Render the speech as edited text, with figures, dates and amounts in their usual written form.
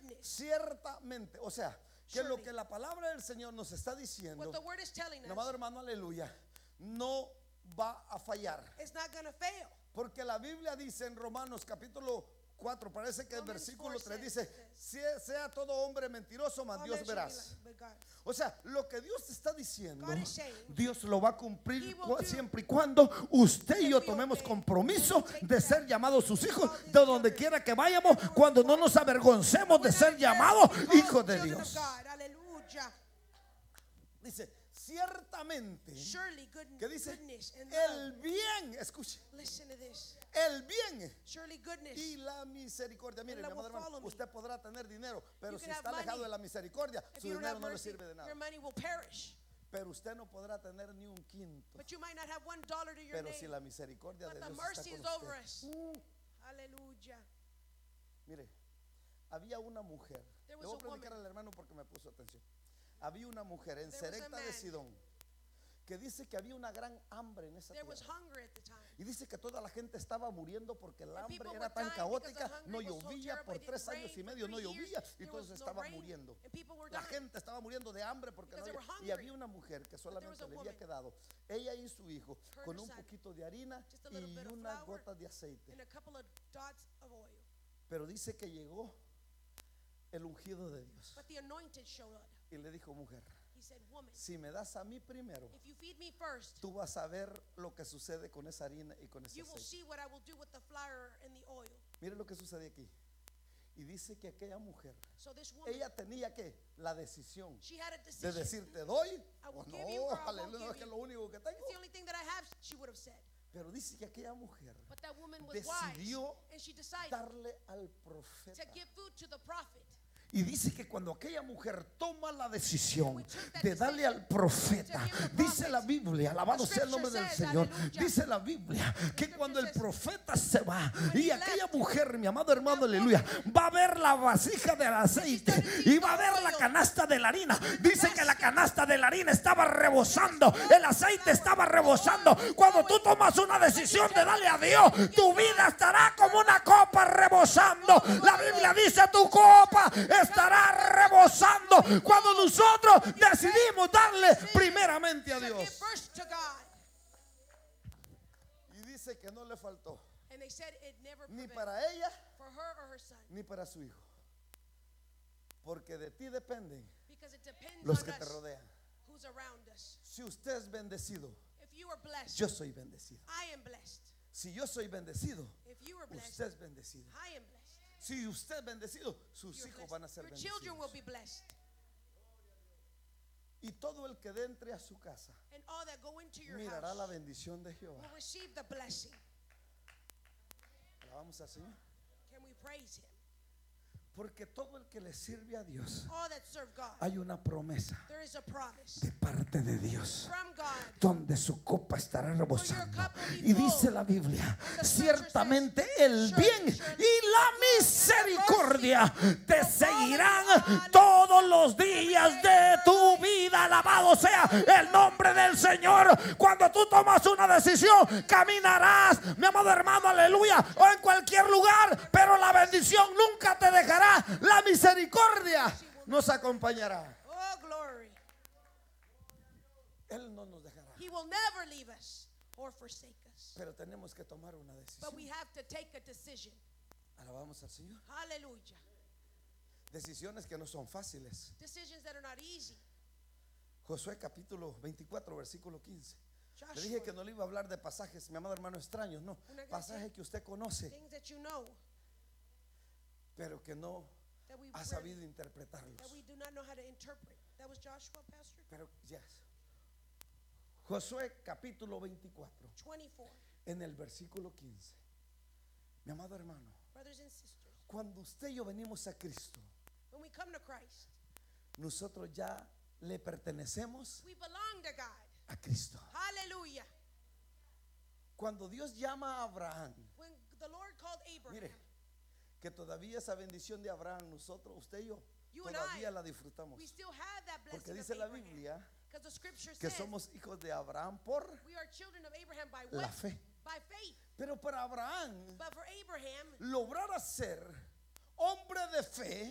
ciertamente, o sea, que lo que la palabra del Señor nos está diciendo, What the word is telling mi amado us, hermano, aleluya, no va a fallar. it's not going to fail. Porque la Biblia dice en Romanos capítulo 4, parece que el Romans versículo 4 3 says dice: sea todo hombre mentiroso, mas All Dios men shall be verás. like, but God. O sea, lo que Dios está diciendo, God is saying, Dios lo va a cumplir He will do siempre y cuando usted y yo if we tomemos obey, compromiso and we take de that, ser llamados sus hijos, called his de donde children, quiera que vayamos, cuando no nos avergoncemos de We're ser not llamados embarrassed to be hijos called de children of Dios. God. Hallelujah. Dice, ciertamente, Surely que dice, goodness and el love. bien, escuche, Listen to this. el bien Surely goodness. y la misericordia. Mire, mi love amado will hermano, follow me. usted podrá tener dinero, pero You si can está have alejado money. de la misericordia, If su you don't dinero have no le mercy, sirve de nada. your money will perish. Pero usted no podrá tener ni un quinto. But you might not have $1 to your Pero name. si la misericordia But de the Dios mercy está is con over usted. us. Hallelujah. Mire, había una mujer. There Le was voy a a predicar woman. al hermano porque me puso atención. Había una mujer en There was a Serepta de man. Sidón que dice que había una gran hambre en esa There was tierra. hunger at the time. Y dice que toda la gente estaba muriendo porque el And hambre people era were tan dying caótica, because the no hungry was so llovía terrible, por it 3 didn't años y rain medio, for no 3 llovía years, y there todos was no estaban rain, muriendo. and people were La dying. gente estaba muriendo de hambre porque no Because they había. were Y hungry. había una mujer que was solamente a le había woman, quedado, ella y su hijo, her con and un son, poquito de harina just a little y bit of unas flour gotas de aceite. and a couple of dots of oil. Pero dice que llegó el ungido de Dios But the anointed showed up. y le dijo: mujer, He said, woman, si me das a mí primero, if you feed me first, tú vas a ver lo que sucede con esa harina y con ese you will aceite. see what I will do with the flour and the oil. Mire lo que sucede aquí. Y dice que aquella mujer, So this woman, ella tenía que la decisión she had a de decision. decir: te doy I will o give you or no, I won't aleluya, give es que es you. lo único que tengo. It's the only thing that I have, she would have said. Pero dice que aquella mujer But that woman was decidió wise, and she decided darle al profeta. to give food to the prophet. Y dice que cuando aquella mujer toma la decisión de darle al profeta, dice la Biblia, alabado sea el nombre del Señor, dice la Biblia que cuando el profeta se va y aquella mujer, mi amado hermano, aleluya, va a ver la vasija del aceite y va a ver la canasta de la harina. Dice que la canasta de la harina estaba rebosando, el aceite estaba rebosando. Cuando tú tomas una decisión de darle a Dios, tu vida estará como una copa rebosando. La Biblia dice: tu copa estará rebosando cuando nosotros decidimos darle primeramente a To give Dios. first to God. Y dice que no le faltó And they said it never ni prevailed para ella for her or her son. ni para su hijo, porque de ti dependen Because it depends los on que te us rodean. who's around us. Si usted es bendecido, If you are blessed, yo soy bendecido. I am blessed. Si yo soy bendecido, If you are blessed, usted es bendecido. I am blessed. Si usted es bendecido, sus You're hijos blessed. van a ser Your children will bendecidos. be blessed. Y todo el que entre a su casa And all that go into your mirará la house bendición de Jehová. will receive the blessing. Alabamos al Señor. Can we praise him? Porque todo el que le sirve a Dios, All that serve God, hay una promesa there is a promise de parte de Dios, from God. donde su copa estará rebosando. cup will be Y full. dice la Biblia: the ciertamente scripture el says, bien surely, y la misericordia te seguirán todos los días de tu vida. Alabado sea el nombre del Señor. Cuando tú tomas una decisión, caminarás, mi amado hermano, aleluya, o en cualquier lugar, pero la bendición nunca te dejará. La misericordia nos acompañará. Oh, glory. Él no nos dejará, He will never leave us or forsake us. pero tenemos que tomar una But we decisión. have to take a decision. Alabamos al Señor. Hallelujah. Decisiones que no son fáciles. Decisions that are not easy. Josué capítulo 24 versículo 15. Le Joshua, dije que no le iba a hablar de pasajes, mi amado hermano, extraños, no, Una gracia. pasajes que usted conoce, things that you know pero que no that we ha rarely- sabido interpretarlos. that we do not know how to interpret. That was Joshua, Pastor? Pero yes. Josué capítulo 24 24. en el versículo 15. Mi amado hermano, Brothers and sisters, cuando usted y yo venimos a Cristo, when we come to Christ, nosotros ya le pertenecemos we belong to God. a Cristo. Hallelujah. Cuando Dios llama a Abraham, When the Lord called Abraham, mire, que todavía esa bendición de Abraham, nosotros, usted y yo, You and todavía I, la disfrutamos. we still have that blessing Porque of dice la Abraham. Biblia Because the scripture que says somos hijos de Abraham por we are children of Abraham by la what? fe. By faith. Pero para Abraham, But for Abraham, lograr ser hombre de fe